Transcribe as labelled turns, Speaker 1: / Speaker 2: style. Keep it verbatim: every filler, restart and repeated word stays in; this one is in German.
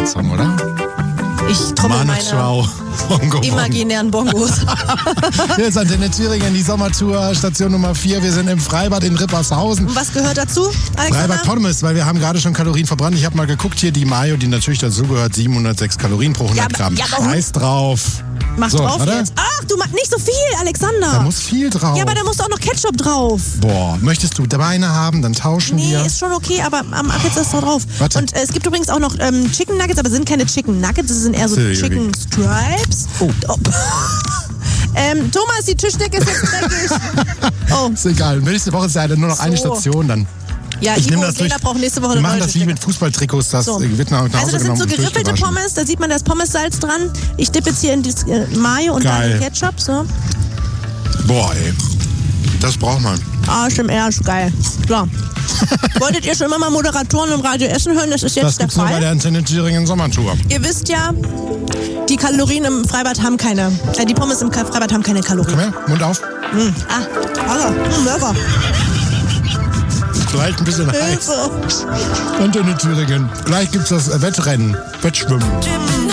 Speaker 1: Freibad-Song, oder?
Speaker 2: Ich trommel
Speaker 1: Manu
Speaker 2: meine
Speaker 1: Chao, Bongo
Speaker 2: imaginären Bongos.
Speaker 1: Hier ist Antenne Thüringen, die Sommertour, Station Nummer vier. Wir sind im Freibad in Rippershausen.
Speaker 2: Und was gehört dazu, Alexander?
Speaker 1: Freibad Pommes, weil wir haben gerade schon Kalorien verbrannt. Ich habe mal geguckt hier, die Mayo, die natürlich dazugehört, siebenhundertsechs Kalorien pro hundert
Speaker 2: Ja,
Speaker 1: Gramm.
Speaker 2: ja, aber-
Speaker 1: Scheiß drauf.
Speaker 2: Mach
Speaker 1: So,
Speaker 2: drauf
Speaker 1: warte.
Speaker 2: jetzt. Ach, du machst nicht so viel, Alexander.
Speaker 1: Da muss viel drauf.
Speaker 2: Ja, aber da musst du auch noch Ketchup drauf.
Speaker 1: Boah, möchtest du Beine haben, dann tauschen
Speaker 2: Nee,
Speaker 1: wir.
Speaker 2: ist schon okay, aber am ab jetzt ist da drauf.
Speaker 1: Warte.
Speaker 2: Und äh, es gibt übrigens auch noch ähm, Chicken Nuggets, aber es sind keine Chicken Nuggets, es sind eher so
Speaker 1: Silly.
Speaker 2: Chicken Stripes.
Speaker 1: Oh.
Speaker 2: Oh. ähm, Thomas, die Tischdecke ist jetzt dreckig. Oh.
Speaker 1: Ist egal. Nächste Woche ist ja nur noch eine
Speaker 2: So.
Speaker 1: Station dann.
Speaker 2: Ja,
Speaker 1: Ich
Speaker 2: Ivo
Speaker 1: nehme das
Speaker 2: und Lena
Speaker 1: durch.
Speaker 2: brauchen nächste Woche
Speaker 1: Wir
Speaker 2: eine
Speaker 1: machen
Speaker 2: neue
Speaker 1: das wie
Speaker 2: Tischdecke.
Speaker 1: mit Fußballtrikots, das
Speaker 2: So.
Speaker 1: wird nach, nach Hause
Speaker 2: Also das sind
Speaker 1: genommen
Speaker 2: so
Speaker 1: und
Speaker 2: geriffelte
Speaker 1: durchgewaschen.
Speaker 2: Pommes, da sieht man das Pommessalz dran. Ich dippe jetzt hier in das äh, Mayo und
Speaker 1: Geil.
Speaker 2: dann in Ketchup. So.
Speaker 1: Boah, ey. Das braucht man.
Speaker 2: Arsch im Arsch, geil. So. Wolltet ihr schon immer mal Moderatoren im Radio Essen hören? Das ist jetzt
Speaker 1: Das
Speaker 2: der
Speaker 1: gibt's nur bei
Speaker 2: Fall.
Speaker 1: der Antenne Thüringen Sommertour.
Speaker 2: Ihr wisst ja, die Kalorien im Freibad haben keine, äh, die Pommes im Freibad haben keine Kalorien.
Speaker 1: Komm her, Mund auf.
Speaker 2: Mm. Ah, also, mm, lecker.
Speaker 1: Vielleicht ein bisschen heiß.
Speaker 2: Hilfe.
Speaker 1: Antenne Thüringen. Gleich gibt's das Wettrennen. Wettschwimmen.